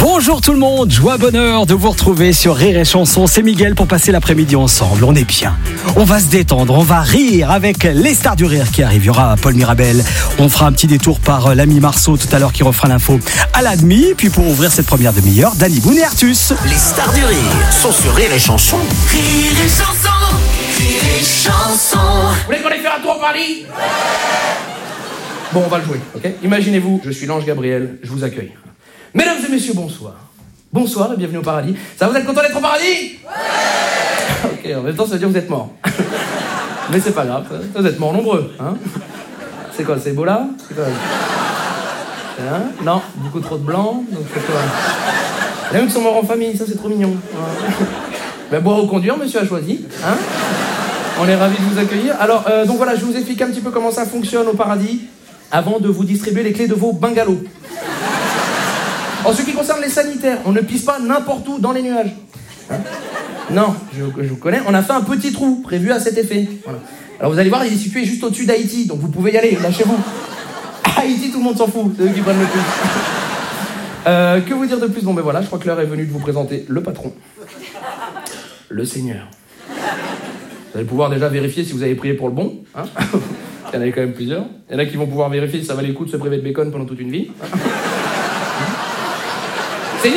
Bonjour tout le monde, joie bonheur de vous retrouver sur Rire et Chanson. C'est Miguel pour passer l'après-midi ensemble. On est bien, on va se détendre, on va rire avec les stars du rire qui arrivent. Il y aura Paul Mirabel, on fera un petit détour par l'ami Marceau tout à l'heure qui refera l'info à la demi. Puis pour ouvrir cette première demi-heure, Danny Boone et Artus. Les stars du rire sont sur Rire et Chanson. Rire et Chanson, Rire et Chanson. Vous voulez qu'on aille faire un tour par Paris ? Bon, on va le jouer, ok ? Imaginez-vous, je suis l'ange Gabriel, je vous accueille. Mesdames et messieurs, bonsoir. Bonsoir et bienvenue au paradis. Ça vous êtes content d'être au paradis ? Ouais. Ok, en même temps, ça veut dire que vous êtes morts. Mais c'est pas grave, vous êtes morts nombreux, hein ? C'est quoi, c'est Ebola ? C'est quoi ? Hein ? Non, beaucoup trop de blancs, donc c'est quoi ? Il y en a même qui sont morts en famille, ça c'est trop mignon. Ouais. Ben, boire ou conduire, monsieur a choisi, hein ? On est ravis de vous accueillir. Alors, donc voilà, je vais vous expliquer un petit peu comment ça fonctionne au paradis avant de vous distribuer les clés de vos bungalows. En ce qui concerne les sanitaires, on ne pisse pas n'importe où dans les nuages. Hein ? Non, je vous connais. On a fait un petit trou prévu à cet effet. Voilà. Alors vous allez voir, il est situé juste au-dessus d'Haïti, donc vous pouvez y aller, lâchez-vous. Haïti, tout le monde s'en fout, c'est eux qui prennent le plus. Que vous dire de plus ? Bon ben voilà, je crois que l'heure est venue de vous présenter le patron. Le Seigneur. Vous allez pouvoir déjà vérifier si vous avez prié pour le bon. Hein ? Il y en a quand même plusieurs. Il y en a qui vont pouvoir vérifier si ça valait le coup de se priver de bacon pendant toute une vie. Seigneur !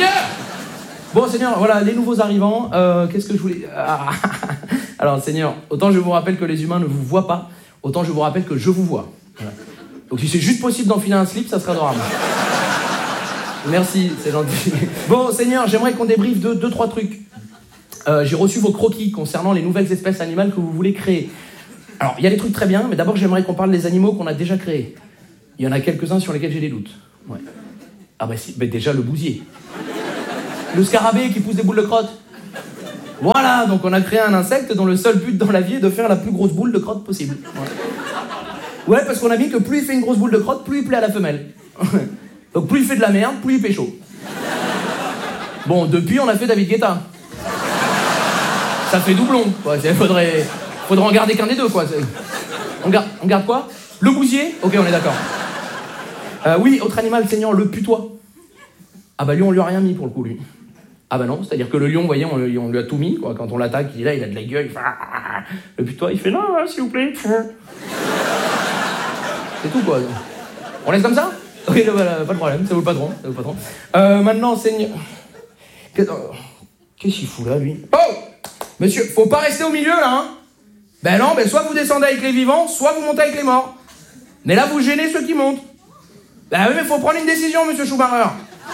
Bon, Seigneur, voilà, les nouveaux arrivants, qu'est-ce que je voulais... Alors, Seigneur, autant je vous rappelle que les humains ne vous voient pas, autant je vous rappelle que je vous vois. Voilà. Donc, si c'est juste possible d'enfiler un slip, ça serait adorable. Merci, c'est gentil. Bon, Seigneur, j'aimerais qu'on débriefe de 2-3 trucs. J'ai reçu vos croquis concernant les nouvelles espèces animales que vous voulez créer. Alors, il y a des trucs très bien, mais d'abord, j'aimerais qu'on parle des animaux qu'on a déjà créés. Il y en a quelques-uns sur lesquels j'ai des doutes. Ouais. Ah bah si, bah déjà le bousier. Le scarabée qui pousse des boules de crotte. Voilà, donc on a créé un insecte dont le seul but dans la vie est de faire la plus grosse boule de crotte possible. Ouais, parce qu'on a mis que plus il fait une grosse boule de crotte, plus il plaît à la femelle. Donc plus il fait de la merde, plus il pécho. Bon, depuis on a fait David Guetta. Ça fait doublon, quoi. Faudrait en garder qu'un des deux, quoi. On garde quoi ? Le bousier ? Ok, on est d'accord. Oui, autre animal, Seigneur, le putois. Ah bah lui, on lui a rien mis pour le coup, lui. Ah bah non, c'est-à-dire que le lion, vous voyez, on lui a tout mis, quoi. Quand on l'attaque, il a de la gueule, il fait... Le putois, il fait non, s'il vous plaît. C'est tout, quoi. On laisse comme ça ? Oui, voilà, pas de problème, ça vaut le patron. Maintenant, Seigneur... Qu'est-ce qu'il fout là, lui ? Oh ! Monsieur, faut pas rester au milieu, là, hein ? Ben non, soit vous descendez avec les vivants, soit vous montez avec les morts. Mais là, vous gênez ceux qui montent. Ben oui, mais faut prendre une décision, monsieur Schumacher.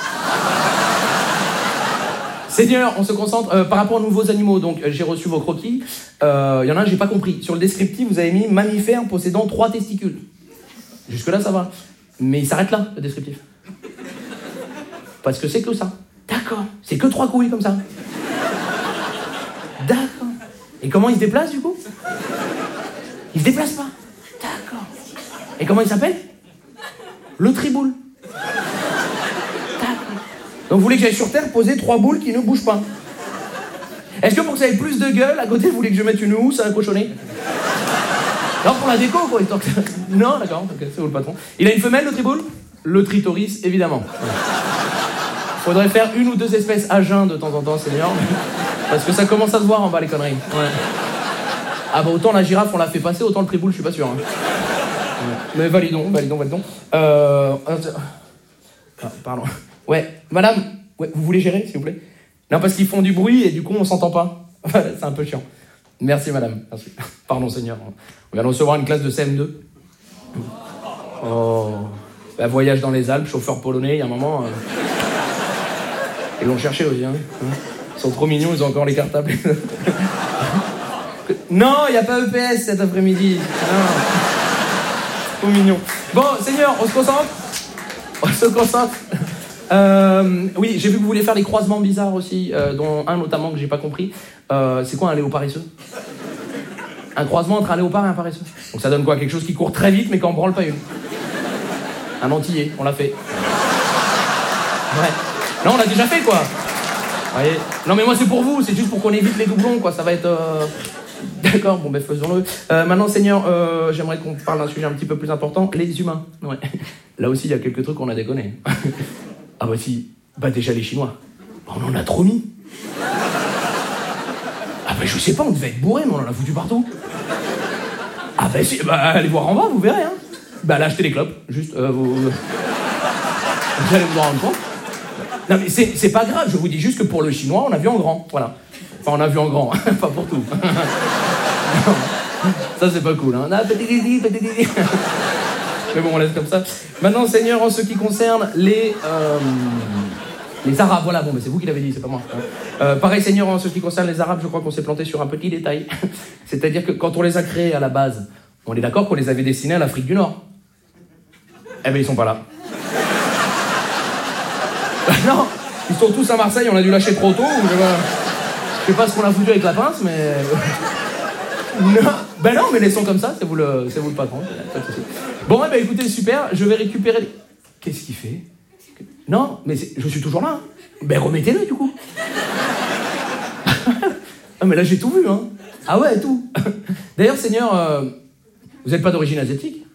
Seigneur, on se concentre par rapport aux nouveaux animaux. Donc, j'ai reçu vos croquis. Il y en a un, j'ai pas compris. Sur le descriptif, vous avez mis mammifère possédant 3 testicules. Jusque-là, ça va. Mais il s'arrête là, le descriptif. Parce que c'est que ça. D'accord. C'est que 3 couilles comme ça. D'accord. Et comment il se déplace, du coup ? Il se déplace pas. D'accord. Et comment il s'appelle ? Le triboule. D'accord. Donc vous voulez que j'aille sur Terre poser 3 boules qui ne bougent pas. Est-ce que pour que ça ait plus de gueule, à côté, vous voulez que je mette une housse à un cochonnet ? Non, pour la déco, quoi. Non, d'accord, ok, c'est vous le patron. Il a une femelle, le triboule ? Le tritoris, évidemment. Faudrait faire 1 ou 2 espèces à jeun de temps en temps, Seigneur. Parce que ça commence à se voir en bas, les conneries. Ouais. Ah bah autant la girafe, on l'a fait passer, autant le triboule, je suis pas sûr. Hein. Mais validons. Pardon. Ouais, madame, ouais, vous voulez gérer, s'il vous plaît ? Non, parce qu'ils font du bruit et du coup, on s'entend pas. C'est un peu chiant. Merci, madame. Merci. Pardon, Seigneur. On vient de recevoir une classe de CM2. Oh. Bah, voyage dans les Alpes, chauffeur polonais, il y a un moment... Ils l'ont cherché aussi, hein. Ils sont trop mignons, ils ont encore les cartables. Non, il n'y a pas EPS cet après-midi. Non. Trop mignon. Bon, Seigneur, on se concentre. Oui, j'ai vu que vous vouliez faire des croisements bizarres aussi, dont un notamment que j'ai pas compris. C'est quoi un léopard paresseux ? Un croisement entre un léopard et un paresseux. Donc ça donne quoi ? Quelque chose qui court très vite mais qui en branle pas une. Un antillais, on l'a fait. Ouais. Non, on l'a déjà fait, quoi. Voyez. Non, mais moi, c'est pour vous. C'est juste pour qu'on évite les doublons, quoi. Ça va être... D'accord, bon, ben faisons-le. Maintenant, Seigneur, j'aimerais qu'on parle d'un sujet un petit peu plus important. Les humains. Ouais. Là aussi, il y a quelques trucs qu'on a déconné. Ah bah si. Bah déjà les Chinois, on en a trop mis. Ah bah je sais pas, on devait être bourré, mais on en a foutu partout. Ah bah si, bah allez voir en bas, vous verrez, hein. Bah là, achetez les clopes, juste, vous allez vous en rendre compte. Non mais c'est pas grave, je vous dis juste que pour le Chinois, on a vu en grand, voilà. Enfin, on a vu en grand, pas pour tout. Ça, c'est pas cool, hein. Petit. Mais bon, on laisse comme ça. Maintenant, Seigneur, en ce qui concerne les Arabes, voilà, bon, mais c'est vous qui l'avez dit, c'est pas moi. Pareil, Seigneur, en ce qui concerne les Arabes, je crois qu'on s'est planté sur un petit détail. C'est-à-dire que quand on les a créés à la base, on est d'accord qu'on les avait destinés à l'Afrique du Nord. Eh ben, ils sont pas là. Non, ils sont tous à Marseille, on a dû lâcher trop tôt, ou je sais pas ce qu'on a foutu avec la pince, mais... Non, ben non, mais laissons comme ça, c'est vous le patron. Pas de souci. Bon, eh ben écoutez, super, je vais récupérer... Qu'est-ce qu'il fait? Non, mais je suis toujours là. Hein. Ben remettez-le, du coup. Ah, mais là, j'ai tout vu, hein. Ah ouais, tout. D'ailleurs, Seigneur, vous n'êtes pas d'origine asiatique?